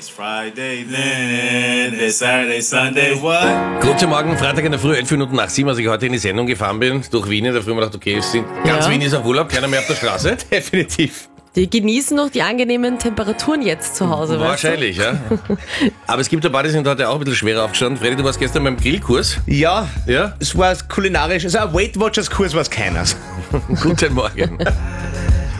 Friday then, it's Saturday, Sunday, what? Guten Morgen, Freitag in der Früh, 11 Minuten nach 7, als ich heute in die Sendung gefahren bin, durch Wien. In der Früh habe ich gedacht, okay, es sind ganz Wien ist auf Urlaub, keiner mehr auf der Straße. Definitiv. Die genießen noch die angenehmen Temperaturen jetzt zu Hause. Wahrscheinlich, ja. Aber es gibt ein paar, die sind heute auch ein bisschen schwerer aufgestanden. Freddy, du warst gestern beim Grillkurs. Ja, Ja? es war kulinarisch, also ein Weight Watchers Kurs war es keiner. Guten Morgen.